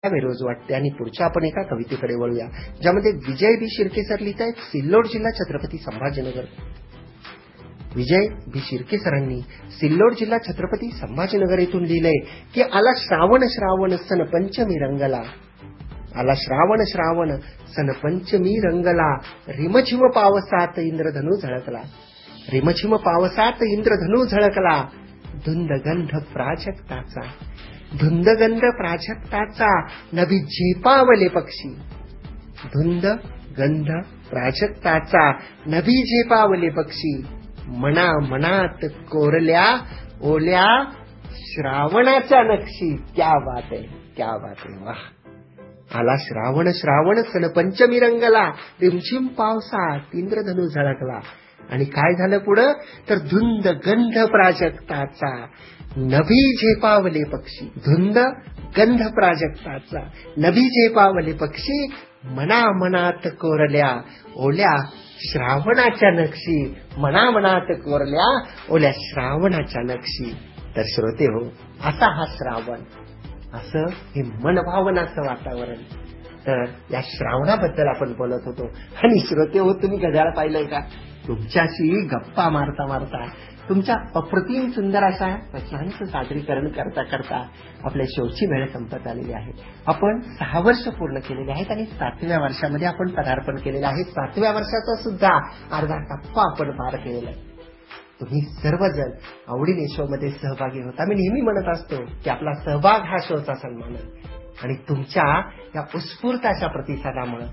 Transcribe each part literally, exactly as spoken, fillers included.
Bureaus वाटते. आणि पुढच्या आपण एका कवितेकडे वळूया, ज्यामध्ये विजय बी शिर्के सर लिहित आहेत, सिल्लोड जिल्हा, छत्रपती संभाजीनगर. विजय बी शिर्के सरांनी सिल्लोड जिल्हा, छत्रपती संभाजीनगर येथून लिहिलंय की आला श्रावण श्रावण सन पंचमी रंगला, आला श्रावण श्रावण सन पंचमी रंगला, रिमझिम पावसात इंद्रधनु झळकला, रिमझिम पावसात इंद्रधनु झळकला, धुंद गंध प्राजक्ताचा, धुंद गंध प्राजक्ताचा, नभी झेपावले पक्षी, धुंद गंध प्राजक्ताचा, नभी झेपावले पक्षी, मना मनात कोरल्या ओल्या श्रावणाच्या नक्षी. क्या बात आहे, क्या बात आहे, वाह. आला श्रावण श्रावण सन पंचमी रंगला, रिमझिम पावसात इंद्रधनु झळकला. आणि काय झालं पुढं तर धुंद गंध प्राजक्ताचा, नभी झेपावले पक्षी, धुंद गंध प्राजक्ताचा, नभी झेपावले पक्षी, मना मनात कोरल्या ओल्या श्रावणाच्या नक्षी, मना मनात कोरल्या ओल्या श्रावणाच्या नक्षी. तर श्रोते हो, असा हा श्रावण, असं हे मनभावनाचं वातावरण. तर या श्रावणाबद्दल आपण बोलत होतो. आणि श्रोते हो, तुम्ही घड्याळ पाहिलंय का? तुमच्याशी गप्पा मारता मारता, तुमच्या अप्रतिम सुंदर अशा रचनांचं सादरीकरण करता करता आपल्या शोची वेळ संपत आलेली आहे. आपण सहा वर्ष पूर्ण केलेले आहेत आणि सातव्या वर्षामध्ये आपण पदार्पण केलेलं आहे. सातव्या वर्षाचा सुद्धा अर्धा टप्पा आपण पार केलेला आहे. तुम्ही सर्वजण आवडीने शो मध्ये सहभागी होता. मी नेहमी म्हणत असतो की आपला सहभाग हा शोचा सन्मान आहे. आणि तुमच्या या उत्स्फूर्त अशा प्रतिसादामुळे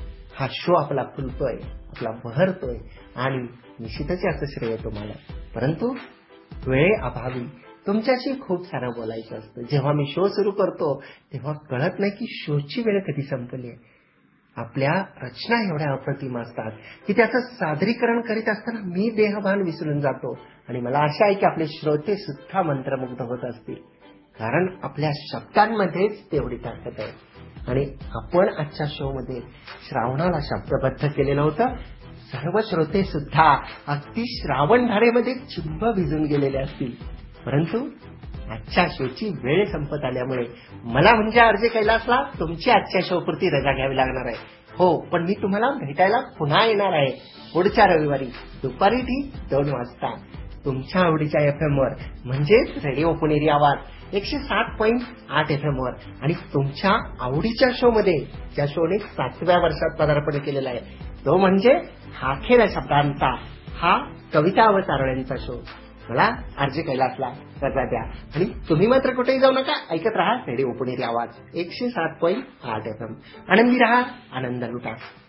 हा शो आपला फुलतोय, आपला बहरतोय. आणि निश्चितच याचं श्रेय तुम्हाला. परंतु वेळे अभावी तुमच्याशी खूप सारं बोलायचं असतं. जेव्हा मी शो सुरू करतो तेव्हा कळत नाही की शोची वेळ कधी संपली आहे. आपल्या रचना एवढ्या अप्रतिम असतात की त्याचं सादरीकरण करीत असताना मी देहभान विसरून जातो. आणि मला आशा आहे की आपले श्रोते सुद्धा मंत्रमुग्ध होत असतील, कारण आपल्या शब्दांमध्येच तेवढी ताकद आहे. आणि आपण आजच्या शो मध्ये श्रावणाला शब्दबद्ध केलेलं होतं. सर्व श्रोते सुद्धा अगदी श्रावण धारेमध्ये चिंब भिजून गेलेले असतील. परंतु आजच्या शोची वेळ संपत आल्यामुळे मला म्हणजे आरजे कैलासला तुमची आजच्या शोपुरती रजा घ्यावी लागणार आहे. हो, पण मी तुम्हाला भेटायला पुन्हा येणार आहे पुढच्या रविवारी दुपारी ठीक दोन वाजता तुमच्या आवडीच्या एफ एम वर, म्हणजेच रेडिओ पुणेरी आवाज एकशे सात पॉईंट आठ एफ एम वर. आणि तुमच्या आवडीच्या शो मध्ये, ज्या शोने सातव्या वर्षात पदार्पण केलेलं आहे, तो म्हणजे हा खेळ शब्दांचा, हा कविता अवतारण्यांचा शो. मला आरजे कैलासला रजा द्या. आणि तुम्ही मात्र कुठेही जाऊ नका, ऐकत राहा रेडिओ पुणेरी आवाज एकशे सात पॉईंट आठ एफ एम. आनंदी राहा, आनंद लुटा.